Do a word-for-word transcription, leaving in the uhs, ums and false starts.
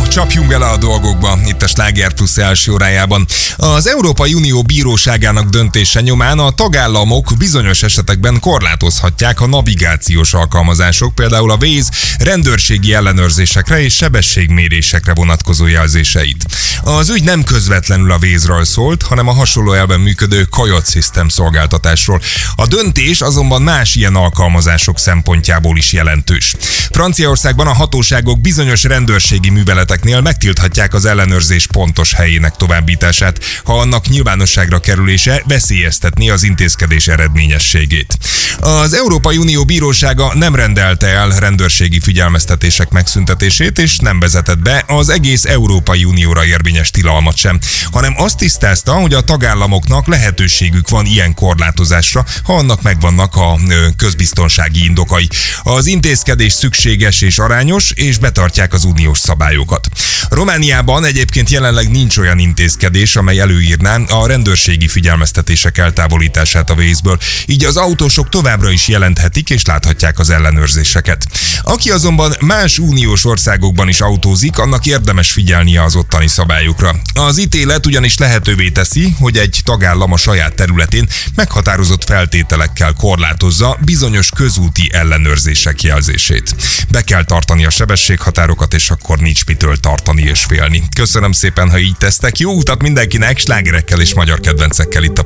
csapjunk bele a dolgokba itt a Sláger Plus első órájában. Az Európai Unió Bíróságának döntése nyomán a tagállamok bizonyos esetekben korlátozhatják a navigációs alkalmazások, például a Waze rendőrségi ellenőrzésekre és sebességmérésekre vonatkozó jelzéseit. Az ügy nem közvetlenül a Waze-ről szólt, hanem a hasonló elven működő Coyote System szolgáltatásról. A döntés azonban más ilyen alkalmazások szempontjából is jelentős. Franciaországban a hatóságok bizonyos rendőrségi műveleteknél megtilthatják az ellenőrzés pontos helyének továbbítását, ha annak nyilvánosságra kerülése veszélyeztetné az intézkedés eredményességét. Az Európai Unió Bírósága nem rendelte el rendőrségi figyelmeztetések megszüntetését, és nem vezetett be az egész Európai Unióra érvényes tilalmat sem, hanem azt tisztázta, hogy a tagállamoknak lehetőségük van ilyen korlátozásra, ha annak megvannak a közbiztonsági indokai. Az intézkedés szükséges és arányos, és betartják az uniós szabályokat. Romániában egyébként jelenleg nincs olyan intézkedés, amely előírná a rendőrségi figyelmeztetések eltávolítását a Waze-ből, így az autósok továbbra is jelenthetik és láthatják az ellenőrzéseket. Aki azonban más uniós országokban is autózik, annak érdemes figyelnie az ottani szabályokra. Az ítélet ugyanis lehetővé teszi, hogy egy tagállam a saját területén meghatározott feltételekkel korlátozza bizonyos közúti ellenőrzések jelzését. Be kell tartani a sebességhatárokat, és akkor nincs mitől tartani és félni. Köszönöm szépen, ha így tesztek. Jó utat mindenkinek, slágerekkel és magyar kedvencekkel itt a